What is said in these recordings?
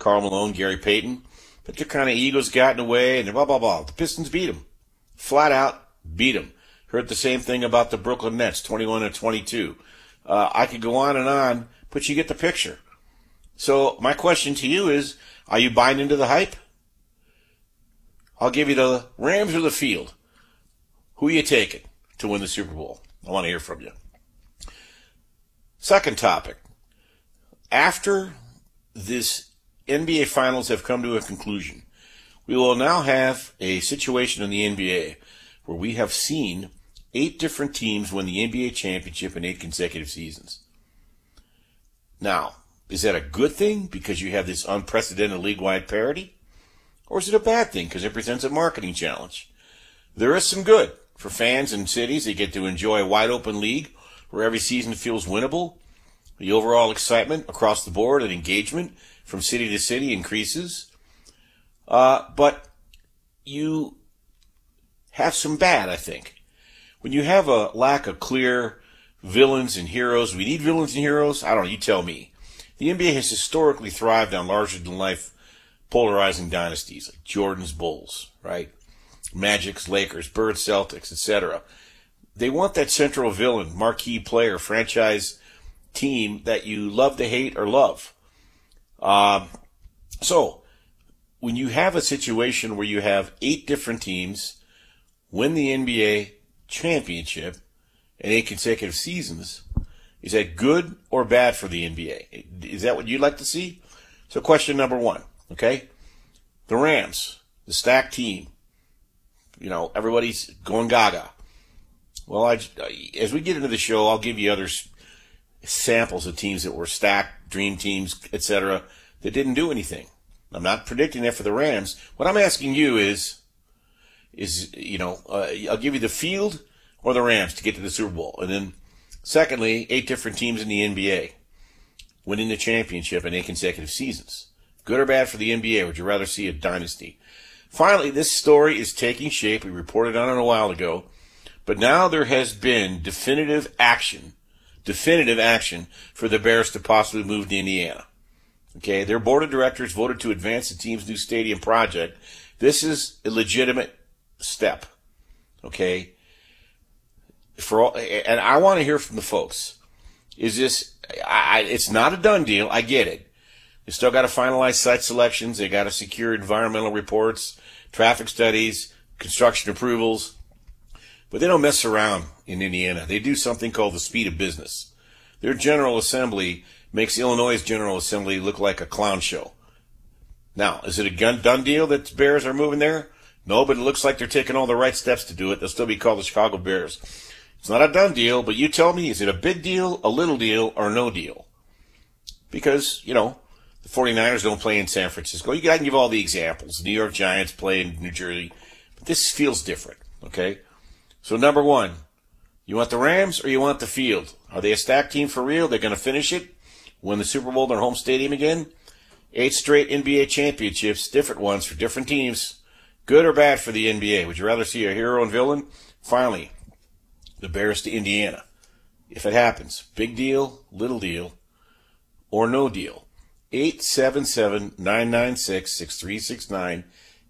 Karl Malone, Gary Payton, but their kind of egos got in the way, and blah, blah, blah. The Pistons beat them. Flat out beat them. Heard the same thing about the Brooklyn Nets, 21-22. I could go on, but you get the picture. So my question to you is, are you buying into the hype? I'll give you the Rams or the field. Who are you taking to win the Super Bowl? I want to hear from you. Second topic. After this NBA Finals have come to a conclusion, we will now have a situation in the NBA where we have seen 8 different teams win the NBA championship in 8 consecutive seasons. Now, is that a good thing because you have this unprecedented league-wide parity? Or is it a bad thing because it presents a marketing challenge? There is some good for fans and cities. They get to enjoy a wide-open league where every season feels winnable. The overall excitement across the board and engagement from city to city increases. But you have some bad, I think. When you have a lack of clear villains and heroes, we need villains and heroes? I don't know, you tell me. The NBA has historically thrived on larger-than-life polarizing dynasties like Jordan's Bulls, right? Magic's Lakers, Birds Celtics, etc. They want that central villain, marquee player, franchise team that you love to hate or love. So, when you have a situation where you have 8 different teams win the NBA championship in 8 consecutive seasons, is that good or bad for the NBA? Is that what you'd like to see? So question number 1, okay? The Rams, the stacked team. You know, everybody's going gaga. Well, as we get into the show, I'll give you other samples of teams that were stacked, dream teams, etc., that didn't do anything. I'm not predicting that for the Rams. What I'm asking you is I'll give you the field or the Rams to get to the Super Bowl. And then, secondly, 8 different teams in the NBA winning the championship in 8 consecutive seasons. Good or bad for the NBA? Would you rather see a dynasty? Finally, this story is taking shape. We reported on it a while ago. But now there has been definitive action for the Bears to possibly move to Indiana. Okay, their board of directors voted to advance the team's new stadium project. This is a legitimate step. Okay, and I want to hear from the folks. Is this? It's not a done deal. I get it. They still got to finalize site selections. They got to secure environmental reports, traffic studies, construction approvals. But they don't mess around in Indiana. They do something called the speed of business. Their General Assembly makes Illinois' General Assembly look like a clown show. Now, is it a done deal that the Bears are moving there? No, but it looks like they're taking all the right steps to do it. They'll still be called the Chicago Bears. It's not a done deal, but you tell me, is it a big deal, a little deal, or no deal? Because, the 49ers don't play in San Francisco. I can give all the examples. The New York Giants play in New Jersey. But this feels different, okay? So number 1, you want the Rams or you want the field? Are they a stacked team for real? They're going to finish it? Win the Super Bowl in their home stadium again? 8 straight NBA championships, different ones for different teams. Good or bad for the NBA? Would you rather see a hero and villain? Finally, the Bears to Indiana. If it happens, big deal, little deal, or no deal. 877-996-6369.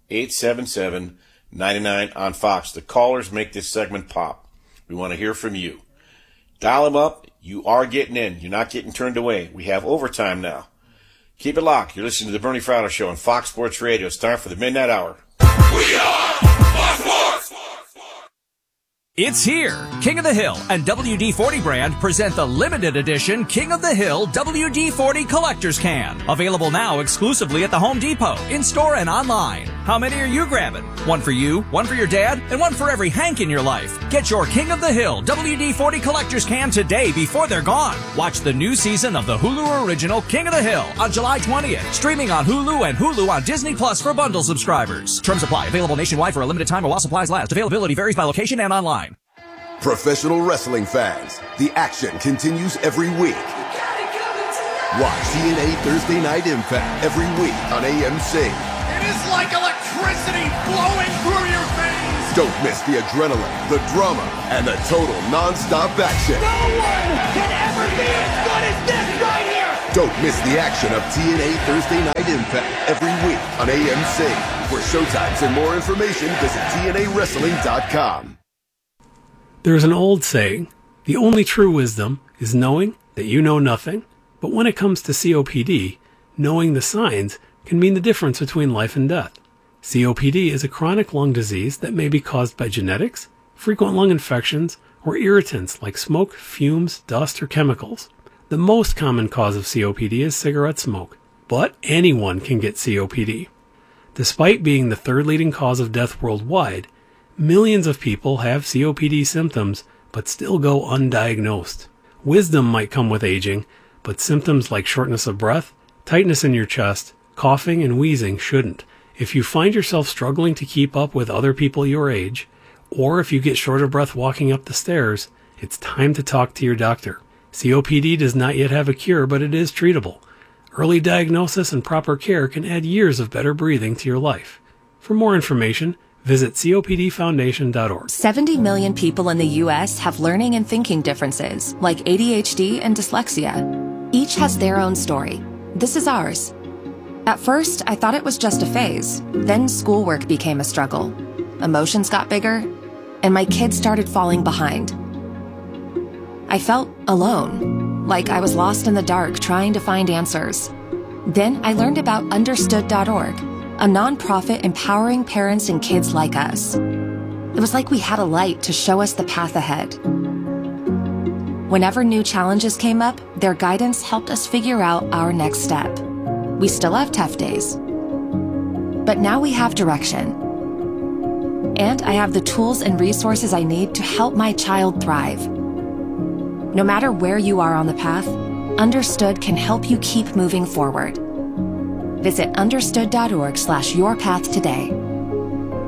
877-99 on Fox. The callers make this segment pop. We want to hear from you. Dial them up. You are getting in. You're not getting turned away. We have overtime now. Keep it locked. You're listening to the Bernie Fratto Show on Fox Sports Radio. It's time for the Midnight Hour. We are Fox Sports! It's here. King of the Hill and WD-40 brand present the limited edition King of the Hill WD-40 Collector's Can. Available now exclusively at the Home Depot, in-store and online. How many are you grabbing? One for you, one for your dad, and one for every Hank in your life. Get your King of the Hill WD-40 Collector's Can today before they're gone. Watch the new season of the Hulu original King of the Hill on July 20th. Streaming on Hulu and Hulu on Disney Plus for bundle subscribers. Terms apply. Available nationwide for a limited time while supplies last. Availability varies by location and online. Professional wrestling fans, the action continues every week. Watch TNA Thursday Night Impact every week on AMC. It is like electricity flowing through your veins! Don't miss the adrenaline, the drama, and the total non-stop action. No one can ever be as good as this right here! Don't miss the action of TNA Thursday Night Impact every week on AMC. For showtimes and more information, visit TNAWrestling.com. There's an old saying, the only true wisdom is knowing that you know nothing. But when it comes to COPD, knowing the signs can mean the difference between life and death. COPD is a chronic lung disease that may be caused by genetics, frequent lung infections, or irritants like smoke, fumes, dust, or chemicals. The most common cause of COPD is cigarette smoke, but anyone can get COPD. Despite being the third leading cause of death worldwide, millions of people have COPD symptoms but still go undiagnosed. Wisdom might come with aging, but symptoms like shortness of breath, tightness in your chest, coughing, and wheezing shouldn't. If you find yourself struggling to keep up with other people your age, or if you get short of breath walking up the stairs, it's time to talk to your doctor. COPD does not yet have a cure, but it is treatable. Early diagnosis and proper care can add years of better breathing to your life. For more information, visit COPDfoundation.org. 70 million people in the U.S. have learning and thinking differences, like ADHD and dyslexia. Each has their own story. This is ours. At first, I thought it was just a phase. Then schoolwork became a struggle. Emotions got bigger, and my kids started falling behind. I felt alone, like I was lost in the dark trying to find answers. Then I learned about Understood.org, a nonprofit empowering parents and kids like us. It was like we had a light to show us the path ahead. Whenever new challenges came up, their guidance helped us figure out our next step. We still have tough days, but now we have direction. And I have the tools and resources I need to help my child thrive. No matter where you are on the path, Understood can help you keep moving forward. Visit understood.org/yourpath today.